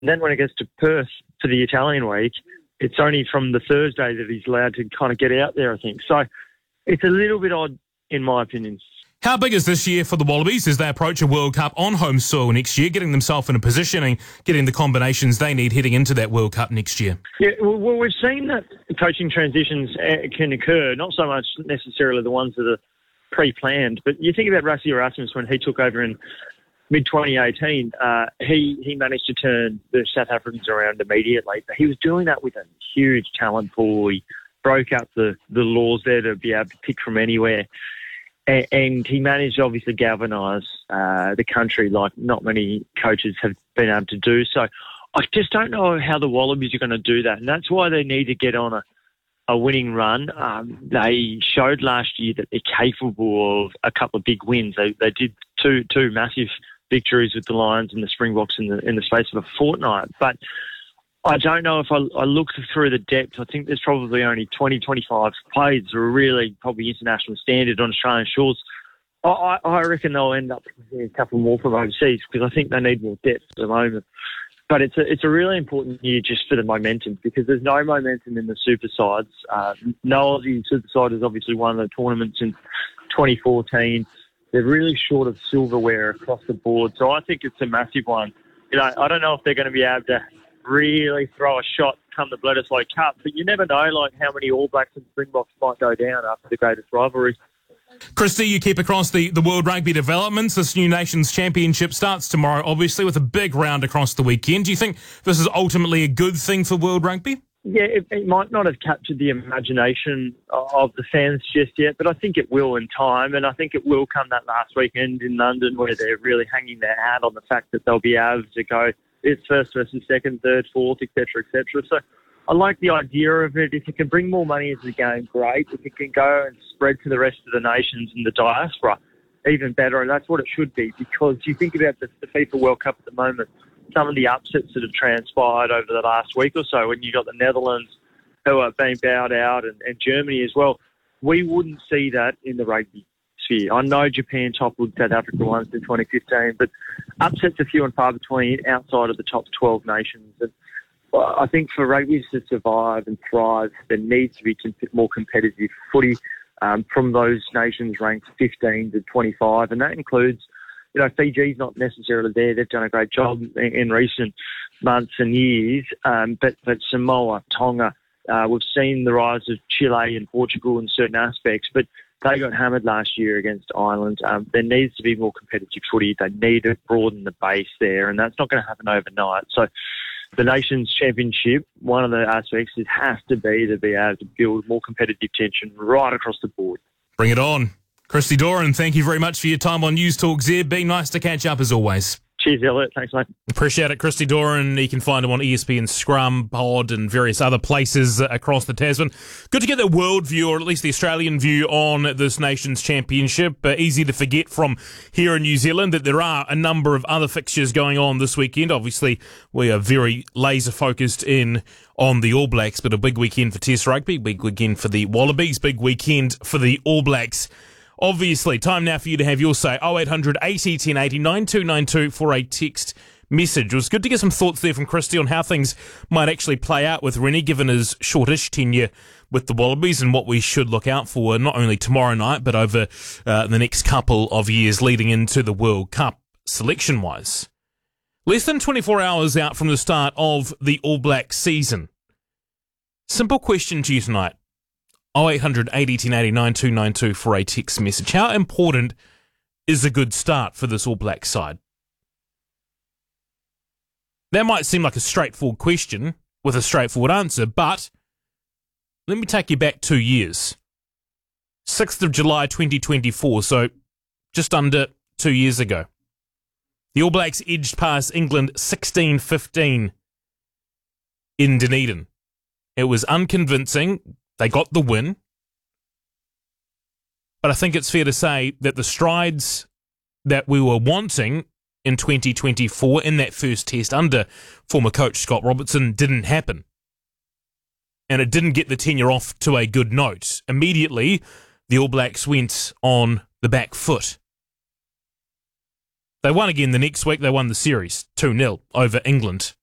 then when it gets to Perth for the Italian week, it's only from the Thursday that he's allowed to kind of get out there, I think. So it's a little bit odd, in my opinion. How big is this year for the Wallabies as they approach a World Cup on home soil next year, getting themselves in a position and getting the combinations they need heading into that World Cup next year? Yeah, well, we've seen that coaching transitions can occur, not so much necessarily the ones that are pre-planned, but you think about Rassie Erasmus when he took over in mid-2018, he managed to turn the South Africans around immediately. But he was doing that with a huge talent pool. He broke up the laws there to be able to pick from anywhere. And he managed to obviously galvanise the country like not many coaches have been able to do. So I just don't know how the Wallabies are going to do that. And that's why they need to get on a winning run. They showed last year that they're capable of a couple of big wins. They did two massive victories with the Lions and the Springboks in the space of a fortnight. But I don't know if I look through the depth. I think there's probably only 20, 25 players that are really probably international standard on Australian shores. I reckon they'll end up getting a couple more from overseas because I think they need more depth at the moment. But it's a really important year just for the momentum because there's no momentum in the super sides. No Aussie super side has obviously won the tournament since 2014. They're really short of silverware across the board. So I think it's a massive one. I don't know if they're going to be able to really throw a shot come the Bledisloe Cup, but you never know like how many All Blacks and Springboks might go down after the greatest rivalry. Christy, you keep across the World Rugby developments. This new Nations Championship starts tomorrow, obviously, with a big round across the weekend. Do you think this is ultimately a good thing for World Rugby? Yeah, it might not have captured the imagination of the fans just yet, but I think it will in time, and I think it will come that last weekend in London where they're really hanging their hat on the fact that they'll be able to go it's first versus second, third, fourth, etc., etc. So I like the idea of it. If it can bring more money into the game, great. If it can go and spread to the rest of the nations and the diaspora, even better. And that's what it should be because you think about the FIFA World Cup at the moment, some of the upsets that have transpired over the last week or so when you got the Netherlands who are being bowed out and Germany as well, we wouldn't see that in the rugby sphere. I know Japan toppled South Africa once in 2015, but upsets are few and far between outside of the top 12 nations. And I think for rugby to survive and thrive, there needs to be more competitive footy from those nations ranked 15 to 25, and that includes Fiji's not necessarily there. They've done a great job in recent months and years. But Samoa, Tonga, we've seen the rise of Chile and Portugal in certain aspects, but they got hammered last year against Ireland. There needs to be more competitive footy. They need to broaden the base there, and that's not going to happen overnight. So the Nations Championship, one of the aspects, it has to be able to build more competitive tension right across the board. Bring it on. Christy Doran, thank you very much for your time on News Talk Z. Been nice to catch up as always. Cheers, Elliot. Thanks, mate. Appreciate it. Christy Doran, you can find him on ESPN Scrum, Pod and various other places across the Tasman. Good to get the world view, or at least the Australian view, on this Nations Championship. Easy to forget from here in New Zealand that there are a number of other fixtures going on this weekend. Obviously, we are very laser-focused in on the All Blacks, but a big weekend for Test Rugby, big weekend for the Wallabies, big weekend for the All Blacks. Obviously, time now for you to have your say. 0800 80 1080 9292 for a text message. It was good to get some thoughts there from Christy on how things might actually play out with Rennie, given his shortish tenure with the Wallabies, and what we should look out for, not only tomorrow night, but over the next couple of years leading into the World Cup selection-wise. Less than 24 hours out from the start of the All Black season. Simple question to you tonight. 0800 80 1080 9292 for a text message. How important is a good start for this All Black side? That might seem like a straightforward question with a straightforward answer, but let me take you back 2 years. 6th of July 2024, so just under 2 years ago. The All Blacks edged past England 16-15 in Dunedin. It was unconvincing. They got the win. But I think it's fair to say that the strides that we were wanting in 2024 in that first test under former coach Scott Robertson didn't happen. And it didn't get the tenure off to a good note. Immediately, the All Blacks went on the back foot. They won again the next week. They won the series 2-0 over England.